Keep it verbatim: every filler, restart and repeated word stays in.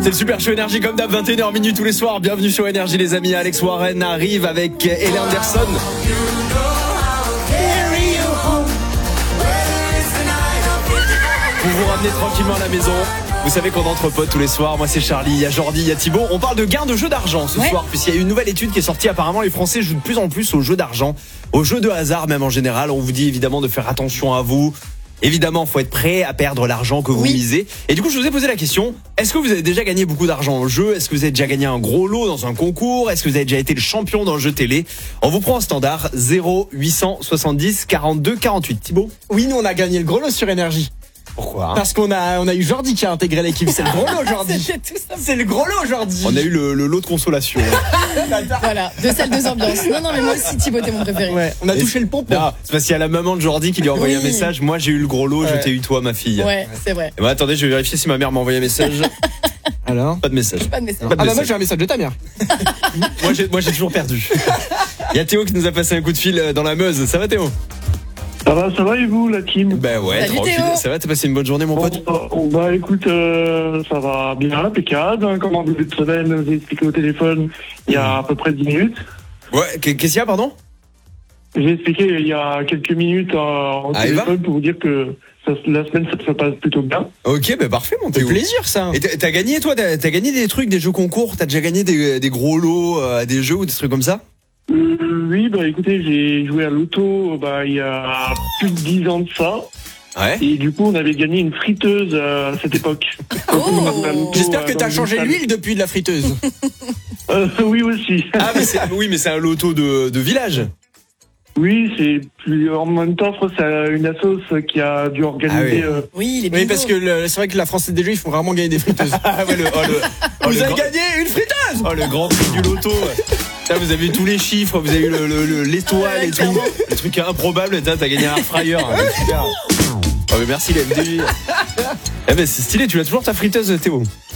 C'est le Super Show Énergie comme d'hab, vingt et une heures minutes tous les soirs. Bienvenue sur Énergie les amis. Alex Warren arrive avec Ellie Anderson. Pour vous ramener tranquillement à la maison. Vous savez qu'on est entre potes tous les soirs. Moi c'est Charlie, il y a Jordi, il y a Thibaut. On parle de gains de jeux d'argent ce ouais. soir, puisqu'il y a une nouvelle étude qui est sortie. Apparemment les Français jouent de plus en plus aux jeux d'argent, aux jeux de hasard même en général. On vous dit évidemment de faire attention à vous. Évidemment, faut être prêt à perdre l'argent que vous oui. misez. Et du coup, je vous ai posé la question, est-ce que vous avez déjà gagné beaucoup d'argent en jeu ? Est-ce que vous avez déjà gagné un gros lot dans un concours ? Est-ce que vous avez déjà été le champion dans le jeu télé ? On vous prend un standard zéro huit cent soixante-dix quarante-deux quarante-huit. Thibaut ? Oui, nous on a gagné le gros lot sur Énergie. Pourquoi hein ? Parce qu'on a, on a eu Jordi qui a intégré l'équipe. C'est le gros lot aujourd'hui. C'est le gros lot aujourd'hui. On a eu le, le lot de consolation. Voilà, deux salles, deux ambiances. Non, non, mais moi aussi, Thibaut, t'es mon préféré. Ouais, on a Et touché le pompon. Non, c'est parce qu'il y a la maman de Jordi qui lui a envoyé oui. un message. Moi, j'ai eu le gros lot, ouais. je t'ai eu toi, ma fille. Ouais, c'est vrai. Et bah, attendez, je vais vérifier si ma mère m'a envoyé un message. Alors ? Pas de message. Pas de message. Pas de ah, message. Bah, moi, j'ai un message de ta mère. moi, j'ai, moi, j'ai toujours perdu. Il y a Théo qui nous a passé un coup de fil dans la Meuse. Ça va, Théo ? Ça va, ça va et vous, la team ? Ben ouais, Salut tranquille. Théo. Ça va, t'as passé une bonne journée, mon bon, pote ? euh, Bah écoute, euh, ça va bien, impeccable. Hein, comme en début de semaine, je vous ai expliqué au téléphone il y a à peu près dix minutes. Ouais, qu'est-ce qu'il y a, pardon ? J'ai expliqué il y a quelques minutes euh, au ah, téléphone pour vous dire que ça, la semaine, ça se passe plutôt bien. Ok, ben parfait, mon Théo. C'est plaisir, ça. Et t'as, t'as gagné, toi, t'as, t'as gagné des trucs, des jeux concours ? T'as déjà gagné des, des gros lots, euh, des jeux ou des trucs comme ça ? Euh, oui, bah écoutez, j'ai joué à l'auto bah, il y a plus de dix ans de ça. Ouais. Et du coup, on avait gagné une friteuse à cette époque. Oh. J'espère que t'as changé l'huile depuis de la friteuse. euh, oui, aussi. Ah, mais c'est, oui, mais c'est un loto de, de village. Oui, c'est plus en même temps, je crois que c'est une assoce qui a dû organiser. Ah oui. Euh... oui, les oui, parce que le, c'est vrai que la Française des Jeux, ils font rarement gagner des friteuses. Ah ouais, le, oh, le, oh, vous le avez grand... gagné une friteuse. Oh, le grand prix du loto. Là, vous avez eu tous les chiffres, vous avez eu le, le, le, l'étoile ah, et tout. Le truc improbable, t'as, t'as gagné un air fryer. Hein, super. Oh, mais merci, la M D J. Eh ben, c'est stylé, tu l'as toujours ta friteuse, Théo.